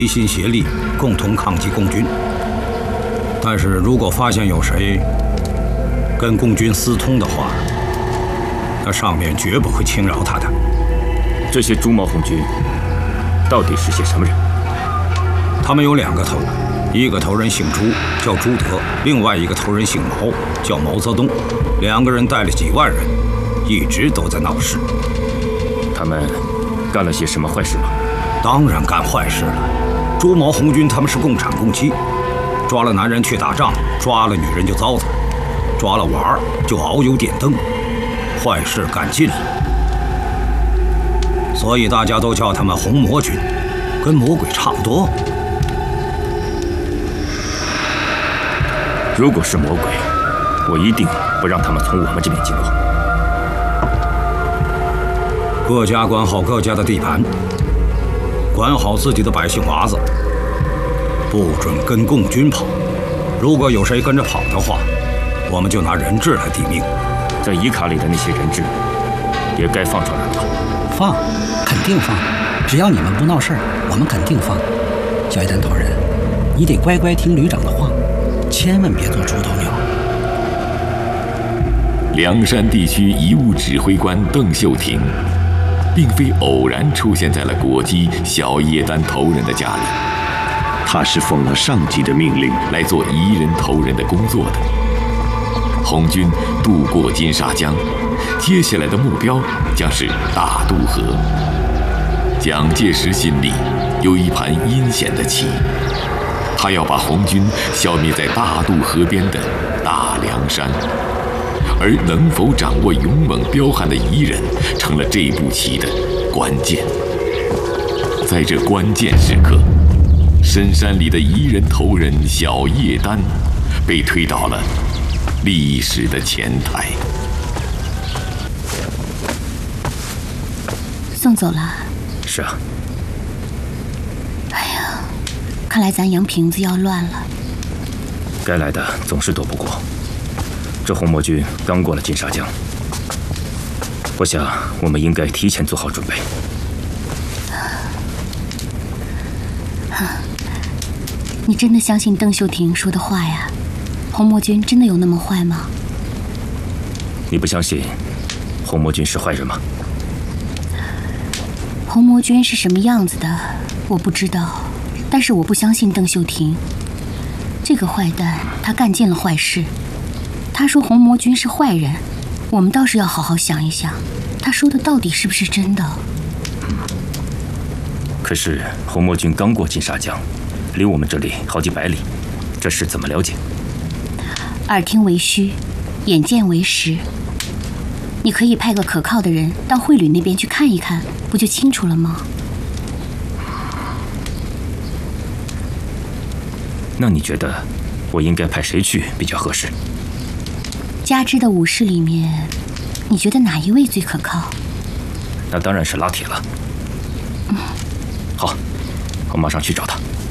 齐心协力，共同抗击共军。但是如果发现有谁跟共军私通的话，那上面绝不会轻饶他的。 这些朱毛红军到底是些什么人？ 他们有2个头，一个头人姓朱，叫朱德；另外一个头人姓毛，叫毛泽东。2个人带了几万人，一直都在闹事。 他们干了些什么坏事吗？ 当然干坏事了。朱毛红军他们是共产共妻，抓了男人去打仗，抓了女人就糟蹋，抓了娃儿就遨游点灯，坏事干尽了。所以大家都叫他们红魔军，跟魔鬼差不多。 如果是魔鬼，我一定不让他们从我们这边经过。 各家管好各家的地盘，管好自己的百姓娃子，不准跟共军跑。如果有谁跟着跑的话，我们就拿人质来抵命。 在伊卡里的那些人质，也该放出来了吧？ 放，肯定放。只要你们不闹事儿，我们肯定放。小叶丹头人，你得乖乖听旅长的话，千万别做出头鸟。 凉山地区遗物指挥官邓秀婷，并非偶然出现在了果基小叶丹头人的家里，他是奉了上级的命令来做彝人头人的工作的。红军渡过金沙江，接下来的目标将是大渡河。蒋介石心里有一盘阴险的棋，他要把红军消灭在大渡河边的大凉山。而能否掌握勇猛彪悍的彝人，成了这步棋的关键。在这关键时刻，深山里的彝人头人小叶丹，被推到了历史的前台。 送走了。 是啊。 哎呀，看来咱洋瓶子要乱了。 该来的总是躲不过。这红魔军刚过了金沙江，我想我们应该提前做好准备。 你真的相信邓秀婷说的话呀？红魔军真的有那么坏吗？ 你不相信红魔军是坏人吗？ 红魔军是什么样子的，我不知道，但是我不相信邓秀婷这个坏蛋，他干尽了坏事。他说红魔军是坏人，我们倒是要好好想一想，他说的到底是不是真的？ 可是红魔军刚过金沙江，离我们这里好几百里，这事怎么了解？ 耳听为虚，眼见为实。你可以派个可靠的人到会旅那边去看一看，不就清楚了吗？ 那你觉得我应该派谁去比较合适？ 加之的武士里面，你觉得哪一位最可靠？ 那当然是拉铁了。好，我马上去找他。